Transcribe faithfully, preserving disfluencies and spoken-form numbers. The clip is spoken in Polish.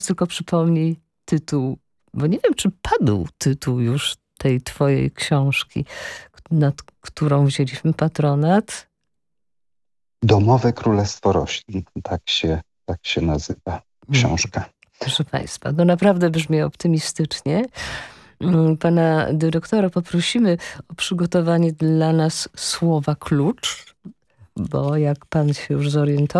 tylko przypomnij tytuł, bo nie wiem, czy padł tytuł już tej twojej książki, nad którą wzięliśmy patronat. Domowe Królestwo Roślin. Tak się, tak się nazywa książka. Proszę Państwa, no naprawdę brzmi optymistycznie. Pana dyrektora poprosimy o przygotowanie dla nas słowa klucz, bo jak pan się już zorientował,